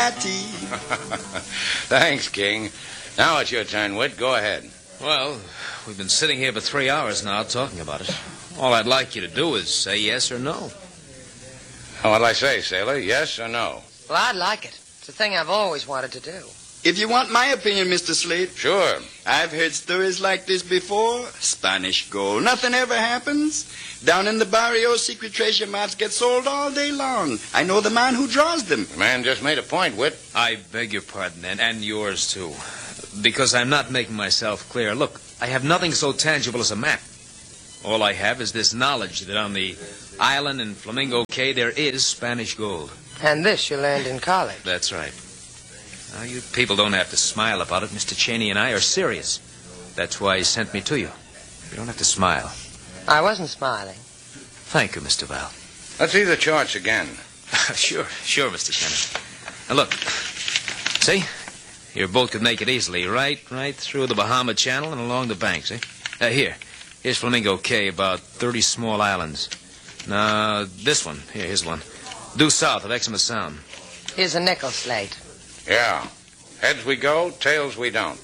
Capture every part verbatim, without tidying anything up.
Matty. Thanks, King. Now it's your turn, Whit. Go ahead. Well, we've been sitting here for three hours now talking about it. All I'd like you to do is say yes or no. What'll I say, sailor? Yes or no? Well, I'd like it. It's a thing I've always wanted to do. If you want my opinion, Mister Slate. Sure. I've heard stories like this before. Spanish gold. Nothing ever happens. Down in the barrio, secret treasure maps get sold all day long. I know the man who draws them. The man just made a point, Whit. I beg your pardon, and, and yours, too. Because I'm not making myself clear. Look, I have nothing so tangible as a map. All I have is this knowledge that on the island in Flamingo Cay there is Spanish gold. And this you learned in college. That's right. Now, you people don't have to smile about it. Mister Cheney and I are serious. That's why he sent me to you. You don't have to smile. I wasn't smiling. Thank you, Mister Val. Let's see the charts again. Sure, sure, Mister Cheney. Now, look. See? Your boat could make it easily. Right, right through the Bahama Channel and along the banks, eh? Uh, here. Here's Flamingo Cay, about thirty small islands. Now, this one. Here, here's one. Due south of Exmouth Sound. Here's a nickel slate. Yeah. Heads we go, tails we don't.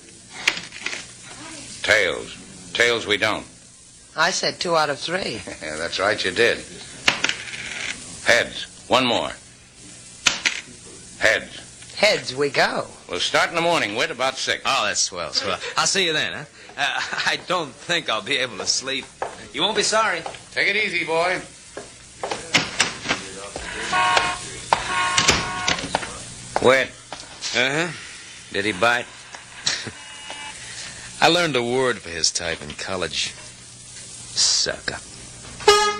Tails. Tails we don't. I said two out of three. Yeah, that's right, you did. Heads. One more. Heads. Heads we go. We'll start in the morning, Whit, about six. Oh, that's swell, swell. I'll see you then, huh? Uh, I don't think I'll be able to sleep. You won't be sorry. Take it easy, boy. Whit. Uh-huh. Did he bite? I learned a word for his type in college. Sucker.